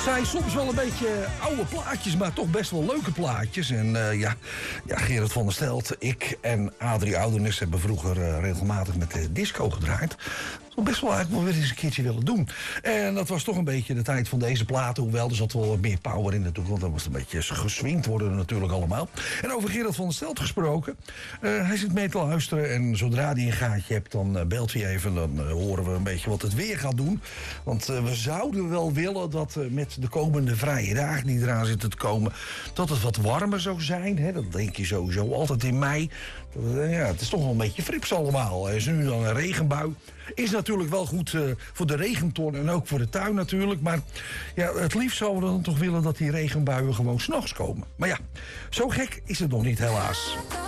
Zijn soms wel een beetje oude plaatjes, maar toch best wel leuke plaatjes. En Gerard van der Stelt, ik en Adrie Oudenis hebben vroeger regelmatig met de disco gedraaid. Dat best wel eigenlijk wel weer eens een keertje willen doen. En dat was toch een beetje de tijd van deze platen. Hoewel, er zat wel wat meer power in natuurlijk. Want dan was het een beetje geswingd worden natuurlijk allemaal. En over Gerard van der Stelt gesproken. Hij zit mee te luisteren. En zodra hij een gaatje hebt, dan belt hij even. Dan horen we een beetje wat het weer gaat doen. Want we zouden wel willen dat met de komende vrije dagen die eraan zitten te komen, dat het wat warmer zou zijn. Hè? Dat denk je sowieso altijd in mei. Het is toch wel een beetje frips allemaal. Er is nu dan een regenbui. Is natuurlijk wel goed voor de regenton en ook voor de tuin natuurlijk. Maar ja, het liefst zouden we dan toch willen dat die regenbuien gewoon 's nachts komen. Maar ja, zo gek is het nog niet helaas.